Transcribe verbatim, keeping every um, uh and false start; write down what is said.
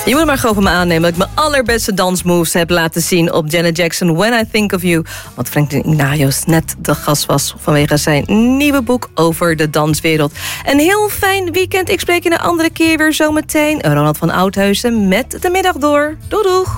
Je moet maar gewoon van me aannemen dat ik mijn allerbeste dansmoves heb laten zien op Janet Jackson When I Think of You. Want Franklin Ignatius net de gast was vanwege zijn nieuwe boek over de danswereld. Een heel fijn weekend. Ik spreek je een andere keer weer zometeen. Ronald van Oudhuizen met de middag door. Doei doeg!